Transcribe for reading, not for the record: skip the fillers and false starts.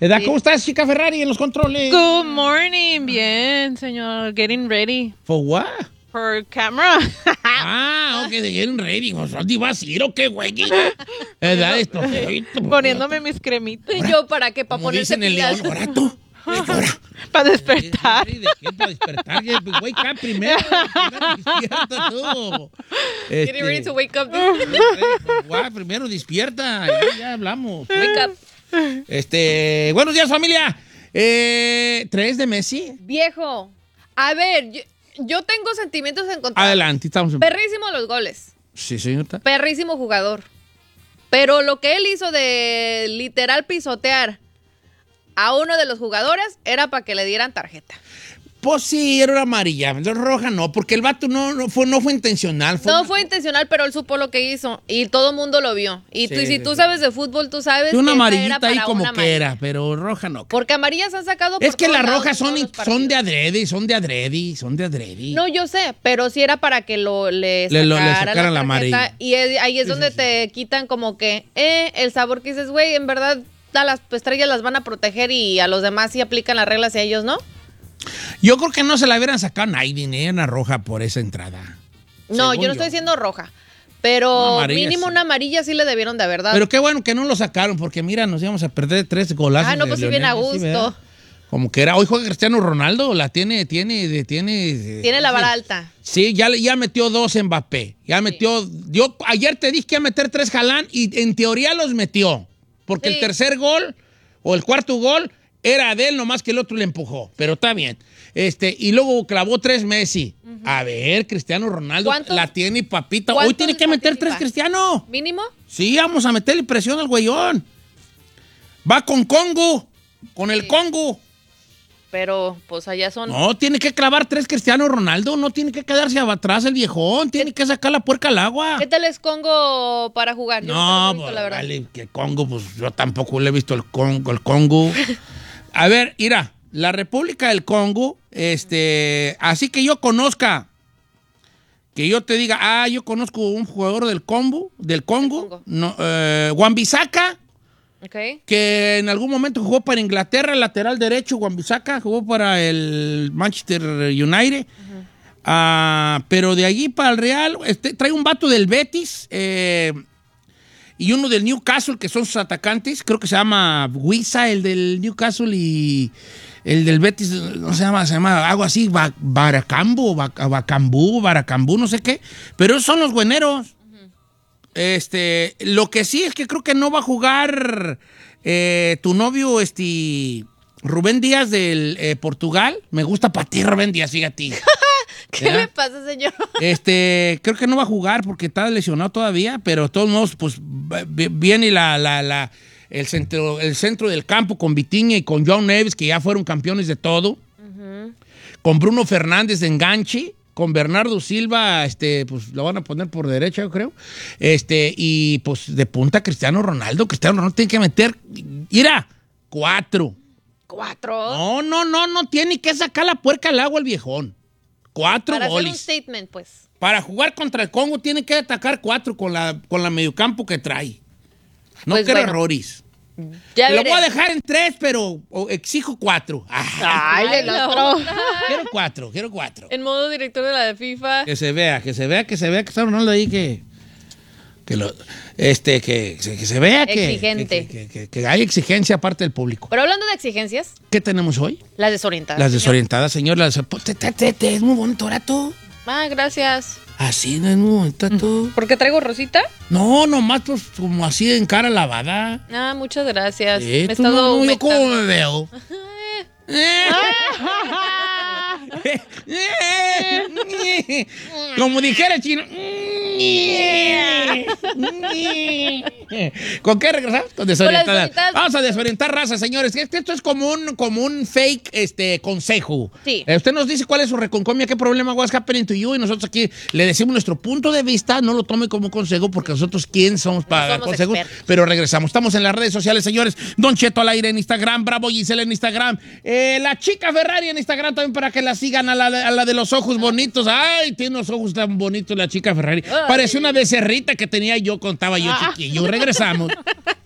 ¿Edad? Sí. ¿Cómo estás, chica Ferrari, en los controles? Good morning. Bien, señor. Getting ready ¿For what? for camera. Ah, ok, de Getting Ready. ¿Dónde ibas a ir o qué, güey? ¿Edad? Esto. Poniéndome mis cremitas. ¿Y yo para qué? Para Como ponerse dicen el león, pilas. ¿orato? Ahora. Para despertar. ¿De qué? Para despertar. Wake up primero. Primero despierta tú. Getting ready to wake up. Primero despierta. Ya hablamos. Wake up. Buenos días, familia. 3 de Messi. Viejo, a ver, yo tengo sentimientos encontrados. Adelante, estamos en... Perrísimo los goles. Sí, señorita. Perrísimo jugador. Pero lo que él hizo de literal pisotear a uno de los jugadores era para que le dieran tarjeta. Pues sí, era una amarilla. La roja no, porque el vato no fue intencional. No fue intencional, pero él supo lo que hizo y todo el mundo lo vio. Y Sí, si sí, tú sí. sabes de fútbol, tú sabes Una que esa era amarillita ahí para como una que amarilla. era, pero roja no. Porque amarillas han sacado por Es que todos las lados rojas en todos los son de partidos. adrede. No, yo sé, pero sí era para que le sacaran sacaran la la amarilla. tarjeta. Y ahí es donde te quitan como que el sabor que dices, güey, en verdad a las estrellas las van a proteger y a los demás sí aplican las reglas y a ellos no. Yo creo que no se la hubieran sacado a nadie, una roja por esa entrada. No, Según yo no estoy diciendo roja. Pero Una amarilla, mínimo sí. una amarilla sí le debieron de haber dado. Pero qué bueno que no lo sacaron, porque mira, nos íbamos a perder 3 golazos. Ah, no, de pues sí, bien a Lionel Messi, ¿verdad? gusto. Como que era, hoy juega Cristiano Ronaldo, la tiene. Tiene la vara alta. Sí, ya metió 2 Mbappé. Yo ayer te dije que iba a meter 3 Haaland y en teoría los metió. Porque Sí. el tercer gol o el cuarto gol era de él, nomás que el otro le empujó. Pero está bien. Y luego clavó 3 Messi. A ver, Cristiano Ronaldo ¿Cuántos- la tiene, papita. Hoy cuántos tiene que meter participa? 3 Cristiano. ¿Mínimo? Sí, vamos a meterle presión al güeyón. Va con Congo, con el Congo. Pero pues allá son... No, tiene que clavar 3 Cristiano Ronaldo, no tiene que quedarse atrás el viejón, tiene que sacar la puerca al agua. ¿Qué tal es Congo para jugar? Yo No, nunca lo he visto, pues, la verdad. vale, que Congo, pues yo tampoco le he visto el Congo. A ver, mira, la República del Congo, así que yo conozca, que yo te diga, yo conozco un jugador del Congo, Congo. no, Wan-Bissaka, Ok. que en algún momento jugó para Inglaterra, lateral derecho, Wan-Bissaka, jugó para el Manchester United. Pero de allí para el Real, trae un vato del Betis y uno del Newcastle, que son sus atacantes. Creo que se llama Wisa, el del Newcastle, y el del Betis, no se llama algo así, Baracambu, no sé qué. Pero esos son los bueneros. Lo que sí es que creo que no va a jugar tu novio, Rubén Díaz del Portugal. Me gusta para ti, Rubén Díaz, fíjate. ¿Qué ¿Ya? le pasa, señor? Creo que no va a jugar porque está lesionado todavía, pero de todos modos, pues viene el centro del campo con Vitinha y con John Neves, que ya fueron campeones de todo. Con Bruno Fernández de enganche. Con Bernardo Silva, pues lo van a poner por derecha, yo creo. Y pues de punta Cristiano Ronaldo. Cristiano Ronaldo tiene que meter, mira, 4. ¿4? No, tiene que sacar la puerca al agua el viejón. 4 Para hacer un goles. statement, pues. Para jugar contra el Congo tiene que atacar 4 con la mediocampo que trae. No Pues quiero bueno. errores. Ya Te lo voy a veré. dejar en 3, pero exijo 4. Ay, Ay, el no. otro. Quiero 4. En modo director de la de FIFA. Que se vea que está Ronaldo ahí que se vea Exigente. que hay exigencia aparte del público. Pero hablando de exigencias, ¿Qué tenemos hoy? las desorientadas. Las señor. desorientadas, señor. Es muy bonito, rato. Gracias. Así, no es muy bonito, tú. ¿Por qué traigo rosita? No, nomás pues, como así en cara lavada. Muchas gracias. Me he Tú estado no, yo cómo humectando. me veo. Como dijera el chino. ¿Con qué regresamos? Con desorientadas. desorientadas. Vamos a desorientar raza, señores. Esto es como un fake consejo. Sí. Usted nos dice cuál es su reconcomia, qué problema, what's happening to you, y nosotros aquí le decimos nuestro punto de vista. No lo tome como consejo, porque nosotros, ¿quién somos para dar somos consejos? expertos. Pero regresamos. Estamos en las redes sociales, señores. Don Cheto al aire en Instagram, Bravo Giselle en Instagram, la chica Ferrari en Instagram también para que la sigan, a la de los ojos bonitos. Ay, tiene unos ojos tan bonitos la chica Ferrari. Parece una becerrita que tenía yo, contaba yo chiquillo. Regresamos.